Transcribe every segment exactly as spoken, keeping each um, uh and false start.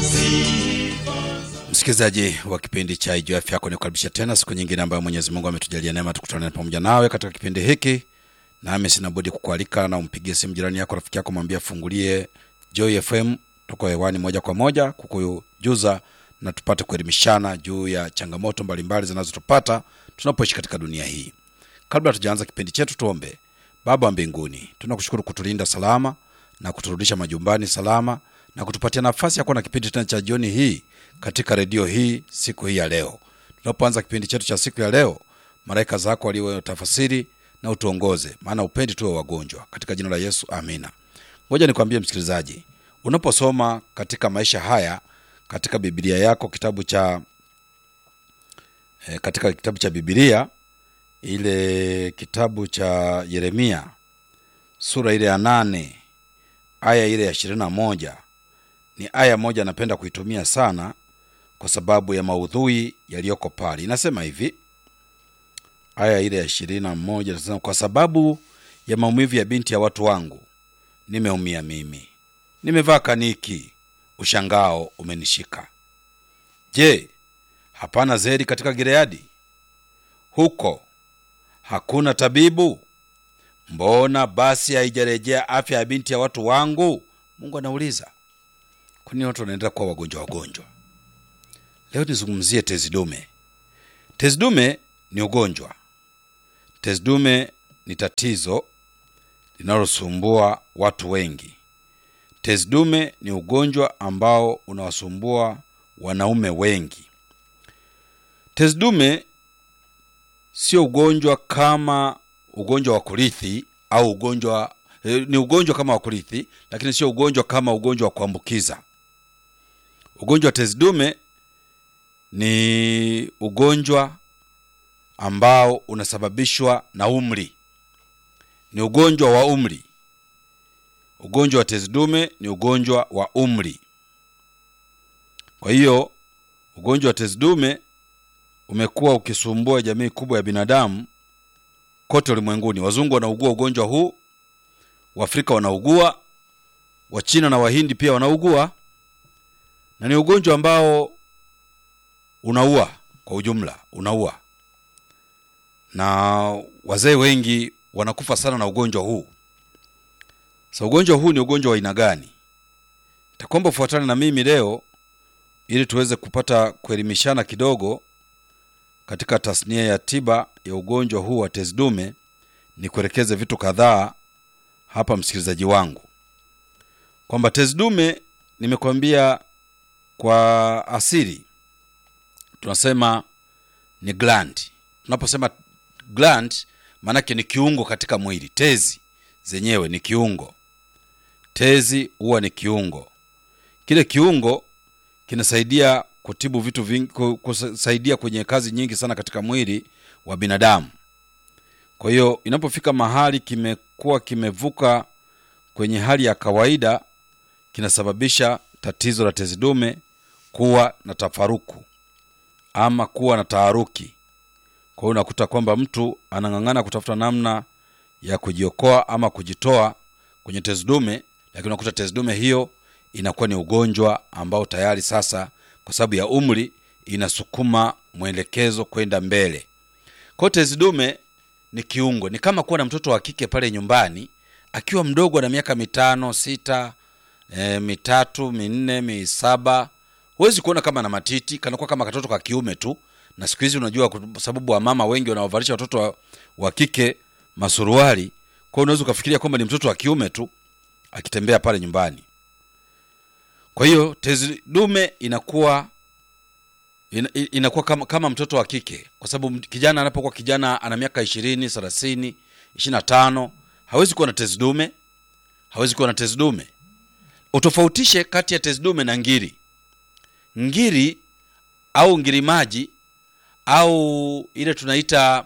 Msikilizaji wa kipindi cha Ijue Afya Yako, nikukaribisha tena siku nyingine ambayo Mwenyezi Mungu ametujalia neema tukutane pamoja nawe katika kipindi hiki. Nami sina budi kukualika na umpigie simu jirani yako, rafiki yako, mwambie fungulie Joy F M. Tuko hewani moja kwa moja kukujuza na tupate kuelimishana juu ya changamoto mbalimbali zinazotupata tunapoishi katika dunia hii. Kabla tujaanza kipindi chetu, tuombe. Baba wa mbinguni, tunakushukuru kutulinda salama na kuturudisha majumbani salama na kutupatia nafasi ya kuwa na kipindi tena cha jioni hii katika redio hii siku hii ya leo. Tunapoanza kipindi chetu cha siku ya leo, malaika zako waliwe tafasiri na utuongoze, maana upendi tuwe wagonjwa, katika jina la Yesu, amina. Ngoja nikwambie msikilizaji, unaposoma katika maisha haya katika Biblia yako, kitabu cha e, katika kitabu cha Biblia ile kitabu cha Yeremia sura ile ya nane aya ile ya ishirini na moja, ni aya moja napenda kuitumia sana kwa sababu ya maudhui yaliyoko pale. Inasema hivi, aya ile ya ishirini na moja inasema, kwa sababu ya maumivu ya binti ya watu wangu nimeumia mimi, nimevaa kaniki, ushangao umenishika. Je, hapana zeri katika Gileadi? Huko hakuna tabibu? Mbona basi haijarejea afya ya binti ya watu wangu? Mungu anauliza. Kwa nini watu wanaendelea kuwa wagonjwa wagonjwa? Leo nizungumzie tezi dume. Tezi dume ni ugonjwa. Tezi dume ni tatizo linalosumbua watu wengi. Tezi dume ni ugonjwa ambao unawasumbua wanaume wengi. Tezi dume sio ugonjwa kama ugonjwa wa kurithi au ugonjwa eh, ni ugonjwa kama wa kurithi, lakini sio ugonjwa kama ugonjwa wa kuambukiza. Ugonjwa wa tezi dume ni ugonjwa ambao unasababishwa na umri. Ni ugonjwa wa umri. Ugonjwa wa tezi dume ni ugonjwa wa umri. Kwa hiyo ugonjwa wa tezi dume umekuwa ukisumbua jamii kubwa ya binadamu kote ulimwenguni. Wazungu wanaugua ugonjwa huu, Waafrika wanaugua, Wachina na Wahindi pia wanaugua, na ni ugonjwa ambao unaua kwa ujumla, unaua. Na wazee wengi wanakufa sana na ugonjwa huu. Sasa ugonjwa huu ni ugonjwa wa aina gani? Nitakuomba ufuatane na mimi leo ili tuweze kupata kuelimishana kidogo katika tasnia ya tiba ya ugonjwa huu wa tezi dume. Ni kuelekeze vitu kadhaa hapa msikilizaji wangu, kwamba tezi dume nimekwambia kwa asili tunasema ni gland. Tunaposema gland, maana yake ni kiungo katika mwili. Tezi zenyewe ni kiungo. Tezi huwa ni kiungo. Kile kiungo kinasaidia kutibu vitu vingi, kusaidia kwenye kazi nyingi sana katika mwili wa binadamu. Kwa hiyo inapofika mahali kimekuwa kimevuka kwenye hali ya kawaida, kinasababisha tatizo la tezi dume kuwa na tafaruku ama kuwa na taharuki. Kwa hiyo unakuta kwamba mtu anang'ang'ana kutafuta namna ya kujiokoa ama kujitoa kwenye tezi dume, lakini unakuta tezi dume hiyo inakuwa ni ugonjwa ambao tayari sasa kwa sababu ya umri inasukuma mwelekezo kwenda mbele. Kwa tezi dume ni kiungo. Ni kama kuwa na mtoto wa kike pale nyumbani akiwa mdogo na miaka mitano, sita, e, mitatu, minne, misaba. Huwezi kuona kama na matiti, kanakuwa kama katoto ka kiume tu. Na siku hizi unajua kwa sababu wa mama wengi wanawavalisha watoto wa, wa kike masuruali, kwa hiyo unaweza kufikiria kwamba ni mtoto wa kiume tu akitembea pale nyumbani. Kwa hiyo tezi dume inakuwa ina, inakuwa kama, kama mtoto wa kike, kwa sababu kijana anapokuwa kijana ana miaka ishirini, thelathini, ishirini na tano, hawezi kuwa na tezi dume, hawezi kuwa na tezi dume. Utofautishe kati ya tezi dume na ngiri. Ngiri au ngiri maji au ile tunaita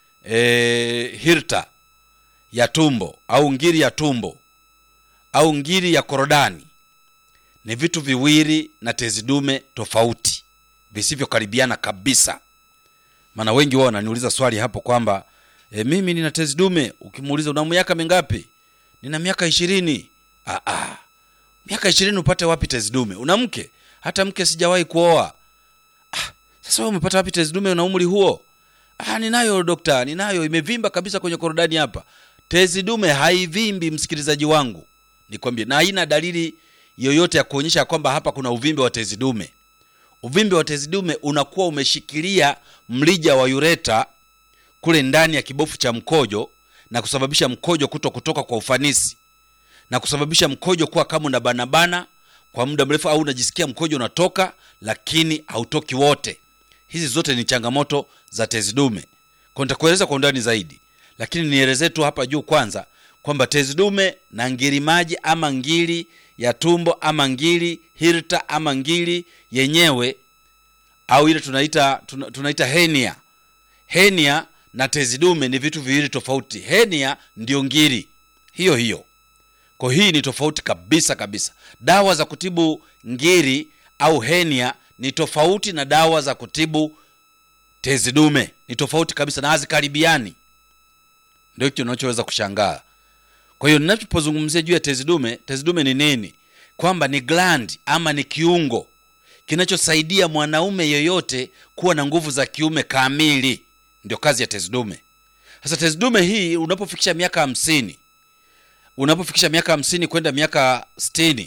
e, hirta ya tumbo au ngiri ya tumbo au ngiri ya korodani ni vitu viwili na tezi dume tofauti, visivyo karibiana kabisa. Maana wengi wao wananiuliza swali hapo kwamba e, mimi nina tezi dume. Ukimuuliza una miaka mingapi? Nina miaka ishirini. Ah ah. Miaka ishirini upate wapi tezi dume? Una mke? hata mke sijawahi kuoa. Ah, sasa wewe umepata wapi tezi dume una umri huo? Ah, ninayo dokta, ninayo, imevimba kabisa kwenye korodani hapa. Tezi dume haivimbi msikilizaji wangu. Nikwambie, na haina dalili yoyote ya kuonyesha kwamba hapa kuna uvimbe wa tezi dume. Uvimbe wa tezi dume unakuwa umeshikilia mlija wa ureta kule ndani ya kibofu cha mkojo na kusababisha mkojo kuto kutoka kwa ufanisi, na kusababisha mkojo kuwa kama unabanabana kwa muda mrefu, au unajisikia mkojo unatoka lakini hautoki wote. Hizi zote ni changamoto za tezi dume. Kwa nitakueleza kwa undani zaidi, lakini nielezee tu hapa juu kwanza kwamba tezi dume na ngiri maji ama ngiri ya tumbo ama ngiri hirta ama ngiri yenyewe au ile tunaita tuna, tunaita hernia. Hernia na tezi dume ni vitu viwili tofauti. Hernia ndio ngiri hiyo hiyo. Kwa hii ni tofauti kabisa kabisa. Dawa za kutibu ngiri au hernia ni tofauti na dawa za kutibu tezi dume. Ni tofauti kabisa na hazikaribiani. Ndio kitu unachoweza kushangaa. Kwa hiyo ninapozungumzia juu ya tezi dume, tezi dume ni nini? Kwamba ni gland ama ni kiungo kinachosaidia mwanaume yoyote kuwa na nguvu za kiume kamili. Ndio kazi ya tezi dume. Sasa tezi dume hii unapofikisha miaka hamsini, unapofikisha miaka hamsini kwenda miaka sitini,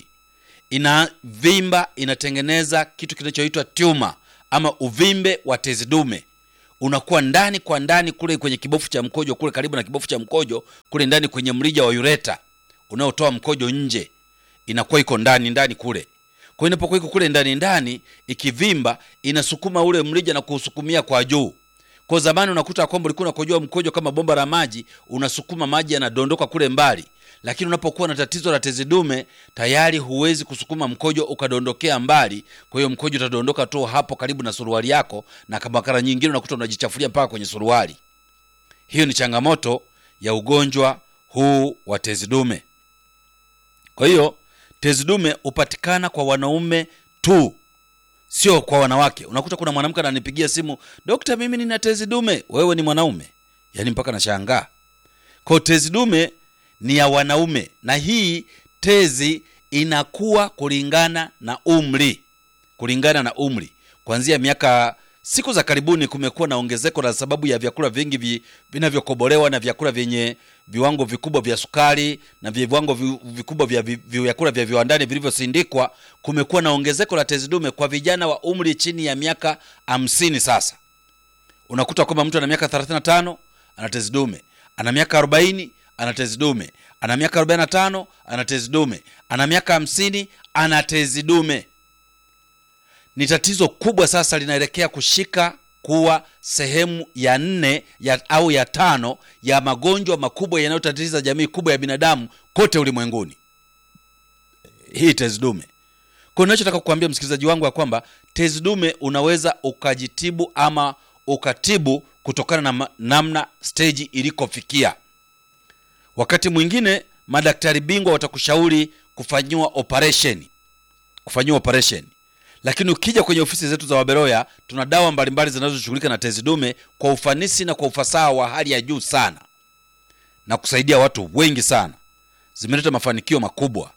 inavimba, inatengeneza kitu kinachoitwa tumor ama uvimbe wa tezi dume. Unakuwa ndani kwa ndani kule kwenye kibofu cha mkojo, kule karibu na kibofu cha mkojo, kule ndani kwenye mrija wa ureta unaotoa mkojo nje. Inakuwa iko ndani ndani kule. Kwa hiyo inapokuwa iko kule ndani ndani, ikivimba inasukuma ule mrija na kuusukumia kwa juu. Kwa zamani unakuta kwamba ulikuwa unakojoa mkojo kama bomba la maji, unasukuma maji yanadondoka kule mbali. Lakini unapokuwa na tatizo la tezi dume, tayari huwezi kusukuma mkojo ukadondokea mbali. Kwa hiyo mkojo utadondoka tu hapo karibu na suruali yako, na kama mara nyingine unakuta unajichafulia mpaka kwenye suruali. Hiyo ni changamoto ya ugonjwa huu wa tezi dume. Kwa hiyo tezi dume upatikana kwa wanaume tu, sio kwa wanawake. Unakuta kuna mwanamke ananipigia simu, "Dokta, mimi nina tezi dume." Wewe ni mwanaume? Yaani mpaka nashangaa. Kwa tezi dume ni ya wanaume, na hii tezi inakuwa kulingana na umri. Kulingana na umri. Kuanzia miaka siku za karibuni kumekuwa na ongezeko la sababu ya vyakula vingi vi, vinavyokobolewa na vyakula vyenye viwango vikubwa vya sukari na viwango vikubwa vya vyakula vya viwandani vilivyosindikwa. Kumekuwa na ongezeko la tezi dume kwa vijana wa umri chini ya miaka hamsini. Sasa unakuta kwamba mtu ana miaka thelathini na tano ana tezi dume, ana miaka arobaini ana tezi dume, ana miaka arobaini na tano ana tezi dume, ana miaka hamsini ana tezi dume. Ni tatizo kubwa sasa, linaelekea kushika kuwa sehemu ya nne ya au ya tano ya magonjwa makubwa yanayotatiza jamii kubwa ya binadamu kote ulimwenguni. Hii tezi dume. Kwa hiyo ninachotaka kukuambia msikilizaji wangu ya kwamba tezi dume unaweza ukajitibu ama ukatibu kutokana na namna stage ilikofikia. Wakati mwingine madaktari bingwa watakushauri kufanywa operation. Kufanywa operation. Lakini ukija kwenye ofisi zetu za Waberoya, tuna dawa mbalimbali zinazoshughulika na tezi dume kwa ufanisi na kwa ufasaha wa hali ya juu sana, na kusaidia watu wengi sana. Zimeleta mafanikio makubwa.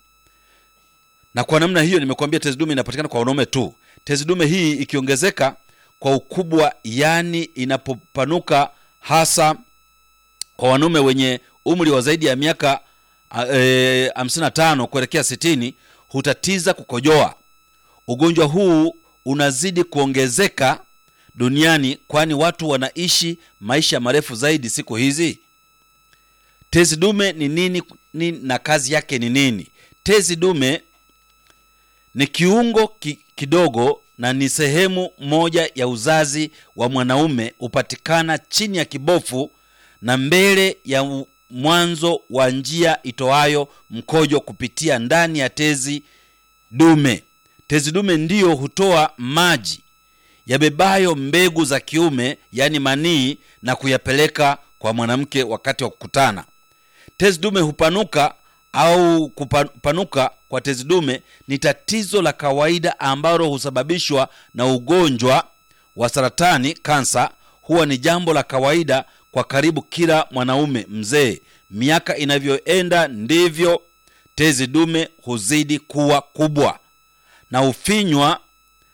Na kwa namna hiyo nimekuambia tezi dume inapatikana kwa wanaume tu. Tezi dume hii ikiongezeka kwa ukubwa, yani inapopanuka hasa kwa wanaume wenye umri wa zaidi ya miaka e, hamsini na tano kuelekea sitini, hutatiza kukojoa. Ugonjwa huu unazidi kuongezeka duniani, kwani watu wanaishi maisha marefu zaidi siku hizi. Tezi dume ni nini, nini na kazi yake ni nini? Tezi dume ni kiungo ki, kidogo na ni sehemu moja ya uzazi wa mwanaume. Upatikana chini ya kibofu na mbele ya mwanzo wa njia itoayo mkojo kupitia ndani ya tezi dume. Tezi dume ndiyo hutoa maji yabebayo mbegu za kiume, yani manii, na kuyapeleka kwa mwanamke wakati wa kukutana. Tezi dume hupanuka au kupanuka kwa tezi dume ni tatizo la kawaida ambalo husababishwa na ugonjwa wa saratani, kansa. Huwa ni jambo la kawaida kwa karibu kila mwanaume mzee. Miaka inavyoenda ndivyo tezi dume huzidi kuwa kubwa na ufinywa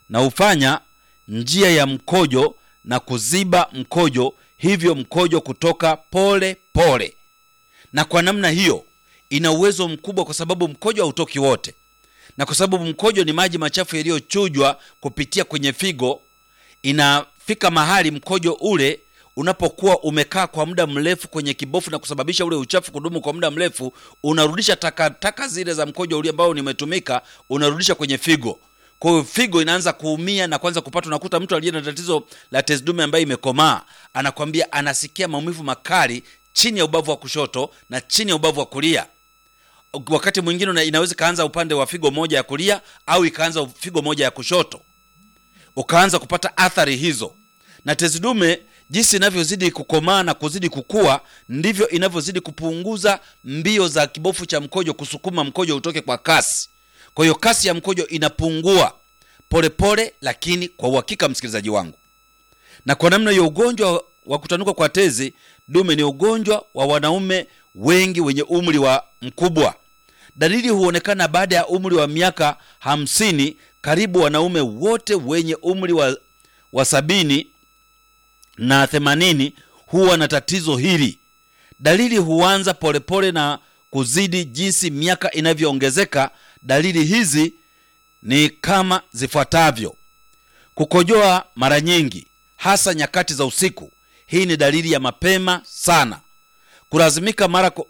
na hufanya njia ya mkojo na kuziba mkojo, hivyo mkojo kutoka pole pole. Na kwa namna hiyo ina uwezo mkubwa, kwa sababu mkojo hautoki wote, na kwa sababu mkojo ni maji machafu yaliyochujwa kupitia kwenye figo. Inafika mahali mkojo ule unapokuwa umekaa kwa muda mrefu kwenye kibofu na kusababisha ule uchafu kudumu kwa muda mrefu, unarudisha taka taka zile za mkojo ule ambao nimetumika, unarudisha kwenye figo. Kwa hiyo figo inaanza kuumia na kwanza kupata, unakuta mtu aliye na tatizo la tezi dume ambaye imekomaa anakwambia anasikia maumivu makali chini ya ubavu wa kushoto na chini ya ubavu wa kulia. Wakati mwingine inaweza kaanza upande wa figo moja ya kulia au ikaanza figo moja ya kushoto, ukaanza kupata athari hizo. Na tezi dume jinsi inavyozidi kukomaa na kuzidi kukua, ndivyo inavyozidi kupunguza mbio za kibofu cha mkojo kusukuma mkojo utoke kwa kasi. Kwa hiyo kasi ya mkojo inapungua pole pole, lakini kwa uhakika, msikilizaji wangu. Na kwa namna hiyo, ugonjwa wa kutanuka kwa tezi dume ni ugonjwa wa wanaume wengi wenye umri wa mkubwa. Dalili huonekana baada ya umri wa miaka hamsini. Karibu wanaume wote wenye umri wa, wa sabini na themanini huwa na tatizo hili. Dalili huanza polepole na kuzidi jinsi miaka inavyoongezeka. Dalili hizi ni kama zifuatavyo: kukojoa mara nyingi, hasa nyakati za usiku. Hii ni dalili ya mapema sana. Kulazimika mara